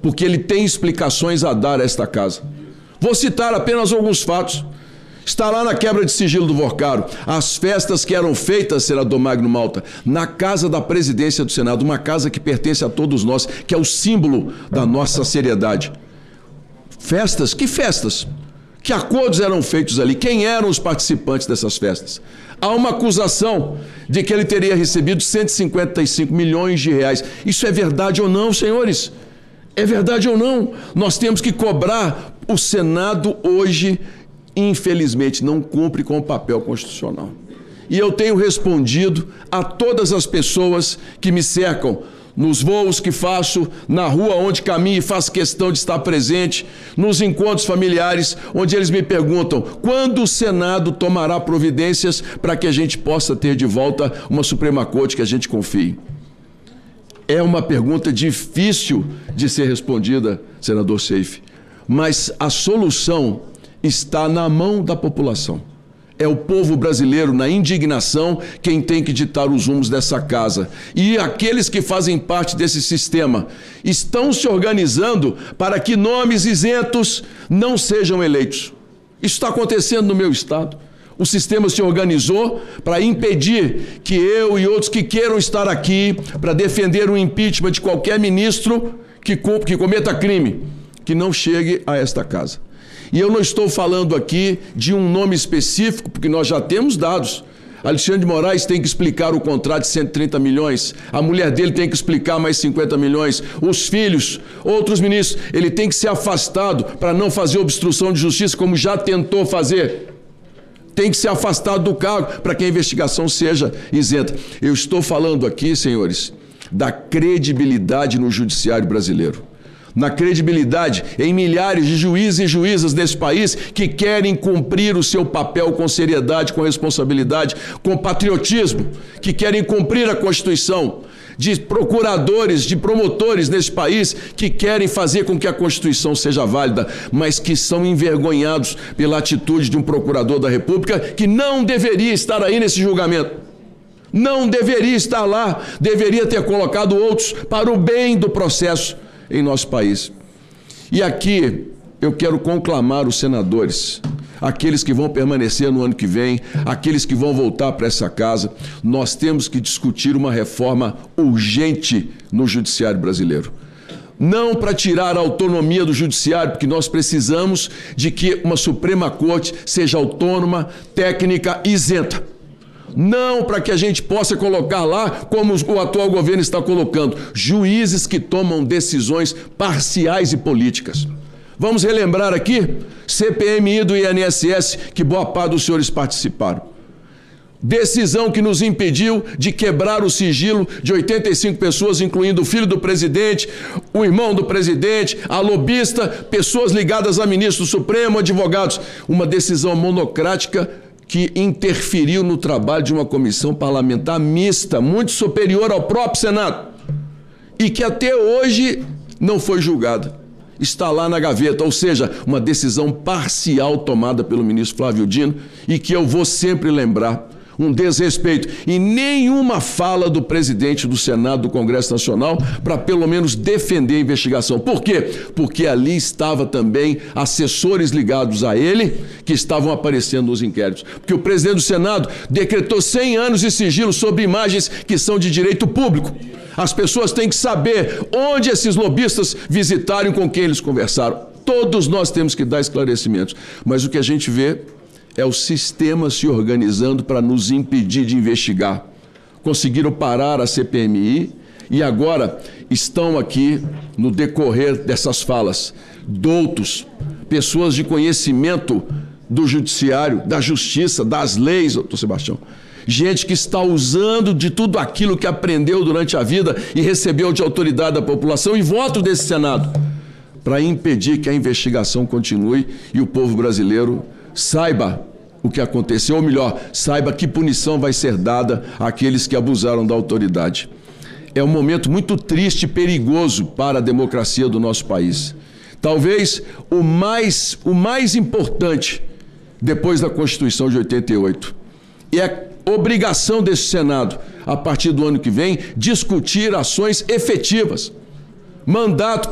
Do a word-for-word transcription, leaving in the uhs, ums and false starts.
porque ele tem explicações a dar a esta casa. Vou citar apenas alguns fatos. Está lá na quebra de sigilo do Vorcaro, as festas que eram feitas, senador Magno Malta, na casa da presidência do Senado, uma casa que pertence a todos nós, que é o símbolo da nossa seriedade. Festas? Que festas? Que acordos eram feitos ali? Quem eram os participantes dessas festas? Há uma acusação de que ele teria recebido cento e cinquenta e cinco milhões de reais. Isso é verdade ou não, senhores? É verdade ou não? Nós temos que cobrar. O Senado hoje, infelizmente, não cumpre com o papel constitucional. E eu tenho respondido a todas as pessoas que me cercam, nos voos que faço, na rua onde caminho e faço questão de estar presente, nos encontros familiares, onde eles me perguntam quando o Senado tomará providências para que a gente possa ter de volta uma Suprema Corte que a gente confie. É uma pergunta difícil de ser respondida, senador Seif, mas a solução está na mão da população. É o povo brasileiro, na indignação, quem tem que ditar os rumos dessa casa. E aqueles que fazem parte desse sistema estão se organizando para que nomes isentos não sejam eleitos. Isso está acontecendo no meu estado. O sistema se organizou para impedir que eu e outros que queiram estar aqui para defender o impeachment de qualquer ministro que, que cometa crime, que não chegue a esta casa. E eu não estou falando aqui de um nome específico, porque nós já temos dados. Alexandre de Moraes tem que explicar o contrato de cento e trinta milhões, a mulher dele tem que explicar mais cinquenta milhões, os filhos, outros ministros, ele tem que ser afastado para não fazer obstrução de justiça, como já tentou fazer. Tem que ser afastado do cargo para que a investigação seja isenta. Eu estou falando aqui, senhores, da credibilidade no judiciário brasileiro. Na credibilidade em milhares de juízes e juízas desse país que querem cumprir o seu papel com seriedade, com responsabilidade, com patriotismo, que querem cumprir a Constituição, de procuradores, de promotores nesse país que querem fazer com que a Constituição seja válida, mas que são envergonhados pela atitude de um procurador da República que não deveria estar aí nesse julgamento. Não deveria estar lá, deveria ter colocado outros para o bem do processo em nosso país. E aqui eu quero conclamar os senadores, aqueles que vão permanecer no ano que vem, aqueles que vão voltar para essa casa. Nós temos que discutir uma reforma urgente no judiciário brasileiro. Não para tirar a autonomia do judiciário, porque nós precisamos de que uma Suprema Corte seja autônoma, técnica e isenta. Não para que a gente possa colocar lá, como o atual governo está colocando, juízes que tomam decisões parciais e políticas. Vamos relembrar aqui, C P M I do I N S S, que boa parte dos senhores participaram. Decisão que nos impediu de quebrar o sigilo de oitenta e cinco pessoas, incluindo o filho do presidente, o irmão do presidente, a lobista, pessoas ligadas a ministro do Supremo, advogados. Uma decisão monocrática que interferiu no trabalho de uma comissão parlamentar mista, muito superior ao próprio Senado, e que até hoje não foi julgada. Está lá na gaveta, ou seja, uma decisão parcial tomada pelo ministro Flávio Dino, e que eu vou sempre lembrar, um desrespeito, e nenhuma fala do presidente do Senado, do Congresso Nacional, para pelo menos defender a investigação. Por quê? Porque ali estava também assessores ligados a ele, que estavam aparecendo nos inquéritos. Porque o presidente do Senado decretou cem anos de sigilo sobre imagens que são de direito público. As pessoas têm que saber onde esses lobistas visitaram e com quem eles conversaram. Todos nós temos que dar esclarecimentos. Mas o que a gente vê é o sistema se organizando para nos impedir de investigar. Conseguiram parar a C P M I e agora estão aqui, no decorrer dessas falas, doutos, pessoas de conhecimento do judiciário, da justiça, das leis, doutor Sebastião. Gente que está usando de tudo aquilo que aprendeu durante a vida e recebeu de autoridade da população e voto desse Senado para impedir que a investigação continue e o povo brasileiro saiba o que aconteceu, ou melhor, saiba que punição vai ser dada àqueles que abusaram da autoridade. É um momento muito triste e perigoso para a democracia do nosso país. Talvez o mais, o mais importante depois da Constituição de oitenta e oito. E é obrigação desse Senado, a partir do ano que vem, discutir ações efetivas. Mandato